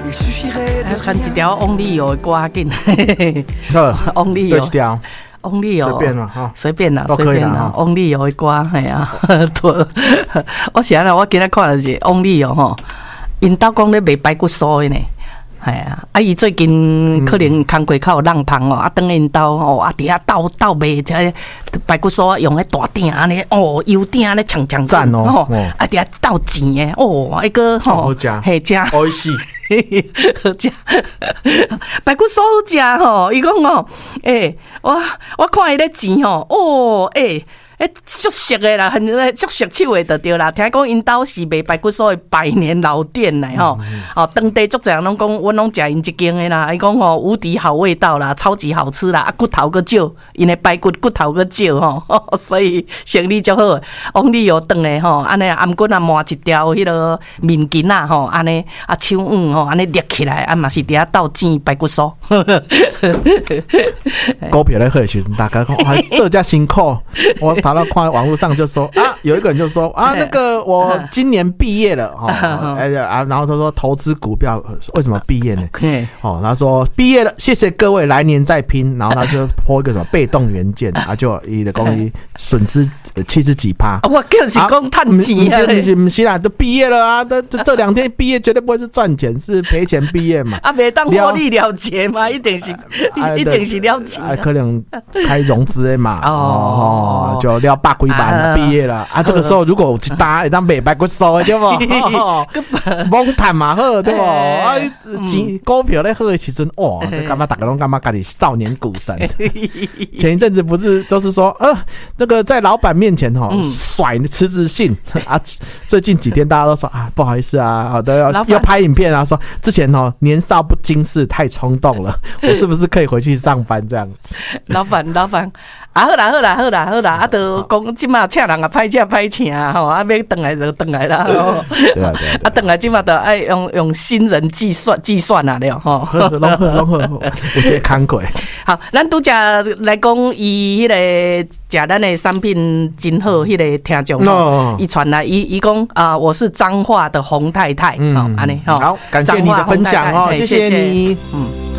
传一条翁立友的歌紧，翁立友，翁立友， 随便啦哈， 随便啦，随便啦，翁立友的歌，系啊，我是安那，我今仔看了是翁立友吼，因兜讲咧卖排骨酥的呢。系啊，伊最近可能工课较有浪芳哦，等因兜哦，伫遐斗卖这排骨酥，用迄大鼎安尼哦，油鼎安尼呛呛赞哦， 伫遐斗钱诶，哦，迄个吼， 好食， 嘿食， 好食， 好食，排骨酥好食吼，伊讲哦，我看伊咧钱吼，哦，足熟的啦，很足熟手的就对啦。听讲因兜是卖排骨酥的百年老店嘞吼，哦，当地足侪人拢讲，阮拢食因一间的啦。伊讲吼，无敌好味道啦，超级好吃啦，啊骨头个少，因的排骨骨头个少吼，所以生意足好。往里又转的吼，安尼颔骨啊磨一条迄个面筋啊吼，安尼啊手腕吼，安尼捏起来，啊嘛是伫遐斗煎排骨酥。 股票咧好的时阵，大家讲啊，这家辛苦，我查到看网络上就说啊，有一个人就说啊，那个我今年毕业了哈，然后他说投资股票为什么毕业呢？哦，他说毕业了，谢谢各位，来年再拼。然后他就抛一个什么被动元件啊，就伊的公司损失70几%。 我就是讲赚钱啊， 不是啦，都毕业了啊，这2天毕业绝对不会是赚钱，是赔钱毕业嘛。 啊，没当获利了结嘛，一定是了钱啊， 可能开融资的嘛，哦，就了百几万毕业了啊。这个时候如果有一单会当卖排骨酥的对不？猛谈嘛好对不？啊，钱股票咧好的时阵，哇，这干嘛大家拢干嘛家己少年股神？前一阵子不是就是说，那个在老板面前甩辞职信啊。最近几天大家都说啊，不好意思啊，好的要拍影片啊，说之前年少不经事，太冲动了，我是不是可以回去上班这样子？ 老板啊，好啦，啊，都讲即马请人啊，歹请啊，吼，啊，要转来就转来啦， 对啊， 啊，转来即马都爱用新人计算啊了，吼， 拢好，我觉得慷慨。 好，咱拄则来讲，伊迄个食咱的产品真好，迄个听众伊传来，伊讲啊，我是彰化的洪太太，安尼， 好，感谢你的分享哦，谢谢你，